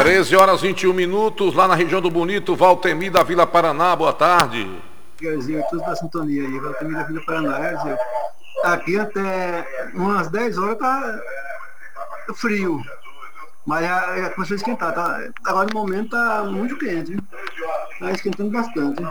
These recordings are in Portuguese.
13 horas 21 minutos, lá na região do Bonito, Valtemir da Vila Paraná, boa tarde. Gerzinho, todos da sintonia aí, Valtemir da Vila Paraná, Gerzinho. Aqui até umas 10 horas tá frio, mas já começou a esquentar, tá? Agora no momento tá muito quente, tá esquentando bastante.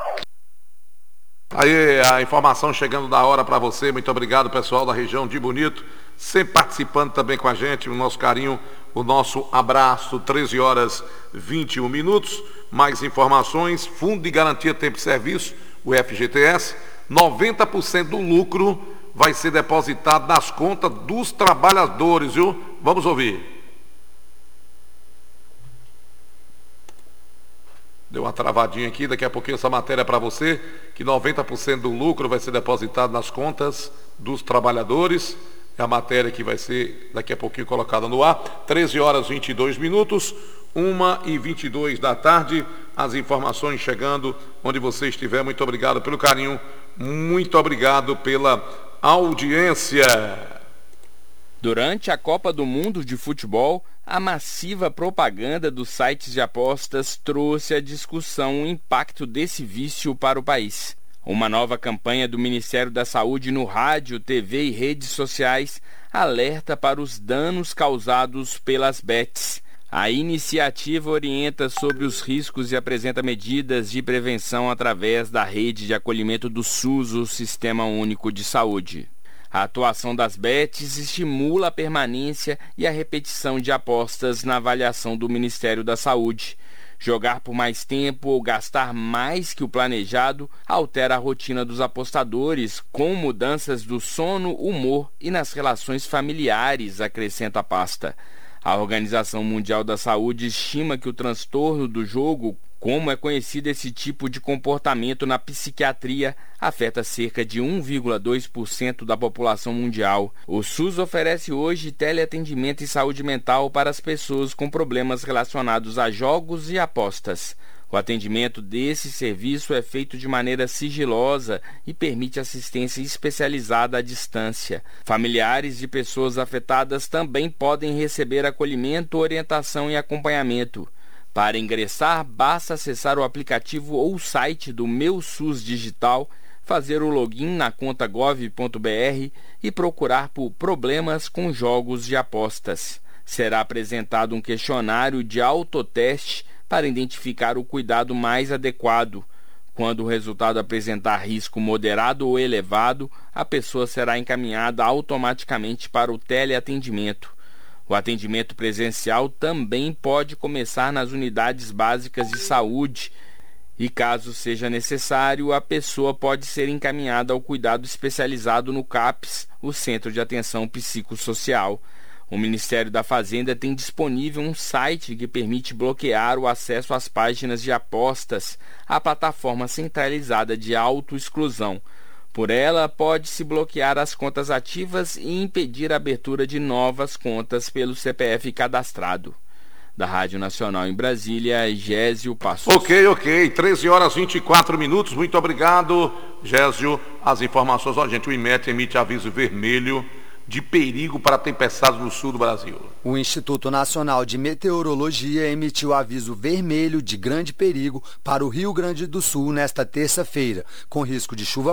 Aí a informação chegando da hora para você, muito obrigado pessoal da região de Bonito, sempre participando também com a gente, o nosso carinho, o nosso abraço, 13 horas 21 minutos, mais informações, Fundo de Garantia Tempo e Serviço, o FGTS, 90% do lucro vai ser depositado nas contas dos trabalhadores, viu? Vamos ouvir. Deu uma travadinha aqui, daqui a pouquinho essa matéria é para você, que 90% do lucro vai ser depositado nas contas dos trabalhadores. É a matéria que vai ser daqui a pouquinho colocada no ar. 13 horas 22 minutos, 1h22 da tarde. As informações chegando onde você estiver. Muito obrigado pelo carinho, muito obrigado pela audiência. Durante a Copa do Mundo de Futebol, a massiva propaganda dos sites de apostas trouxe à discussão o impacto desse vício para o país. Uma nova campanha do Ministério da Saúde no rádio, TV e redes sociais alerta para os danos causados pelas bets. A iniciativa orienta sobre os riscos e apresenta medidas de prevenção através da rede de acolhimento do SUS, o Sistema Único de Saúde. A atuação das bets estimula a permanência e a repetição de apostas na avaliação do Ministério da Saúde. Jogar por mais tempo ou gastar mais que o planejado altera a rotina dos apostadores, com mudanças do sono, humor e nas relações familiares, acrescenta a pasta. A Organização Mundial da Saúde estima que o transtorno do jogo, como é conhecido esse tipo de comportamento na psiquiatria, afeta cerca de 1,2% da população mundial. O SUS oferece hoje teleatendimento e saúde mental para as pessoas com problemas relacionados a jogos e apostas. O atendimento desse serviço é feito de maneira sigilosa e permite assistência especializada à distância. Familiares de pessoas afetadas também podem receber acolhimento, orientação e acompanhamento. Para ingressar, basta acessar o aplicativo ou o site do Meu SUS Digital, fazer o login na conta gov.br e procurar por problemas com jogos de apostas. Será apresentado um questionário de autoteste para identificar o cuidado mais adequado. Quando o resultado apresentar risco moderado ou elevado, a pessoa será encaminhada automaticamente para o teleatendimento. O atendimento presencial também pode começar nas unidades básicas de saúde e, caso seja necessário, a pessoa pode ser encaminhada ao cuidado especializado no CAPS, o Centro de Atenção Psicossocial. O Ministério da Fazenda tem disponível um site que permite bloquear o acesso às páginas de apostas, a plataforma centralizada de autoexclusão. Por ela, pode-se bloquear as contas ativas e impedir a abertura de novas contas pelo CPF cadastrado. Da Rádio Nacional em Brasília, Gésio Passos. Ok. 13 horas 24 minutos. Muito obrigado, Gésio. As informações, gente, o IMET emite aviso vermelho de perigo para tempestades no sul do Brasil. O Instituto Nacional de Meteorologia emitiu aviso vermelho de grande perigo para o Rio Grande do Sul nesta terça-feira, com risco de chuva